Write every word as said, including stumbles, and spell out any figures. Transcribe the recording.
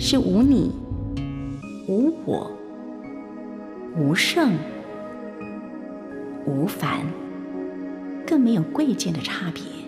是无你、无我、无圣、无凡，更没有贵贱的差别。